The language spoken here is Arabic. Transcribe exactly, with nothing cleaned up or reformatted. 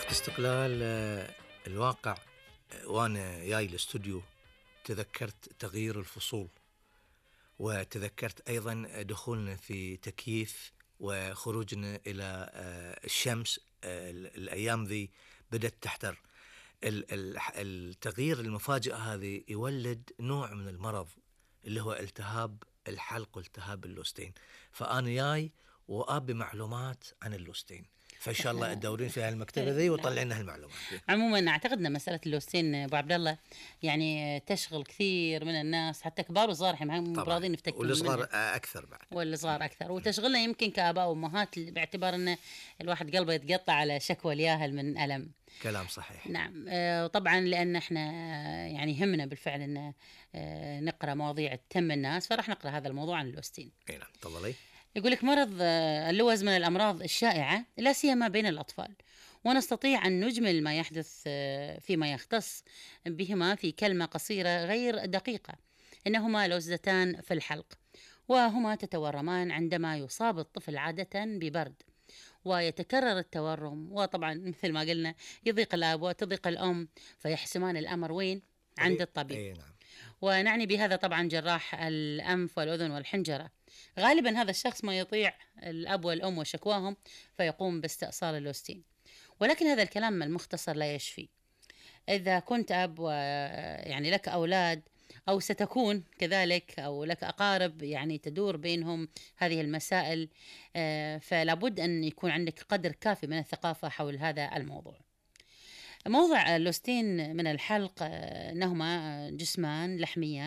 استقلال آه، الواقع. آه، وأنا جاي الاستوديو تذكرت تغيير الفصول، وتذكرت أيضا دخولنا في تكييف وخروجنا إلى آه، الشمس. آه، الأيام ذي بدأت تحتر. ال- ال- التغيير المفاجئ هذه يولد نوع من المرض اللي هو التهاب الحلق والتهاب اللوستين. فأنا جاي وأبي معلومات عن اللوستين، فإن شاء الله تدورين في هالمكتبة ذي وطلع لنا هالمعلومات دي. عموما اعتقد ان مساله اللوستين ابو عبد الله يعني تشغل كثير من الناس، حتى كبار وصغار، احنا راضيين نفتك والصغار اكثر بعد، والصغار اكثر، وتشغلنا يمكن كاباء وامهات باعتبار ان الواحد قلبه يتقطع على شكوى الياهل من الم. كلام صحيح. نعم. آه طبعا لان احنا يعني يهمنا بالفعل ان آه نقرا مواضيع تهم الناس، فراح نقرا هذا الموضوع عن اللوستين. اي نعم، تفضلي. يقول لك مرض اللوز من الأمراض الشائعة لا سيما بين الأطفال، ونستطيع أن نجمل ما يحدث فيما يختص بهما في كلمة قصيرة غير دقيقة: إنهما لوزتان في الحلق، وهما تتورمان عندما يصاب الطفل عادة ببرد ويتكرر التورم، وطبعا مثل ما قلنا يضيق الأب وتضيق الأم، فيحسمان الأمر وين؟ عند الطبيب. أي نعم. ونعني بهذا طبعا جراح الأنف والأذن والحنجرة. غالبا هذا الشخص ما يطيع الأب والأم وشكواهم فيقوم باستئصال اللوستين، ولكن هذا الكلام المختصر لا يشفي. إذا كنت أب ويعني لك أولاد أو ستكون كذلك، أو لك أقارب يعني تدور بينهم هذه المسائل، فلابد أن يكون عندك قدر كافي من الثقافة حول هذا الموضوع. موضع اللوستين من الحلق أنهما جسمان لحميان